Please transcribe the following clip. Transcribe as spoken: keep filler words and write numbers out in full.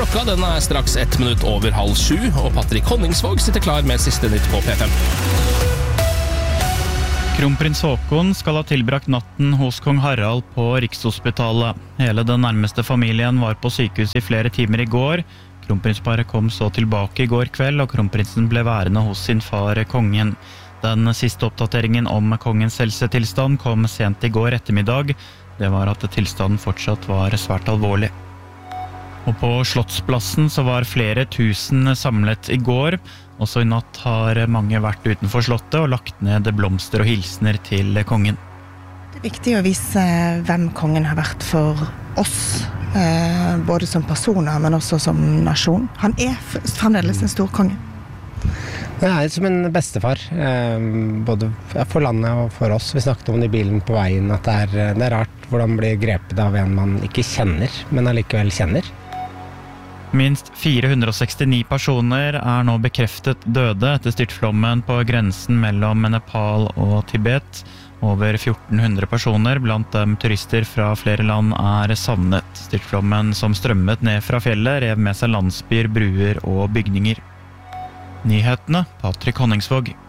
Klokka den er straks ett minutt over halv sju, og Patrick Honningsvåg sitter klar med siste nytt på P fem. Kronprins Haakon skal ha tilbrakt natten hos kong Harald på Rikshospitalet. Hele den nærmeste familien var på sykehus i flere timer i går. Kronprinsparet kom så tilbake i går kveld, og kronprinsen ble værende hos sin far kongen. Den siste oppdateringen om kongens helsetilstand kom sent i går ettermiddag. Det var at tilstanden fortsatt var svært alvorlig. Og på Slottsplassen så var flere tusen samlet i går. Også i natt har mange vært utenfor slottet og lagt ned blomster og hilsener til kongen. Det er viktig å vise hvem kongen har vært for oss, både som personer, men også som nasjon. Han er fremdeles en stor konge. Det er som en bestefar, både for landet og for oss. Vi snakket om det i bilen på veien, at det er, det er rart hvordan man blir grepet av en man ikke kjenner, men allikevel kjenner. Minst fire hundre og sekstini personer er nå bekreftet døde etter styrtflommen på grensen mellom Nepal og Tibet. Over fjorten hundre personer, blant dem turister fra flere land, er savnet. Styrtflommen som strømmet ned fra fjellet rev med seg landsbyer, bruer og bygninger. Nyhetene, Patrick Honningsvåg.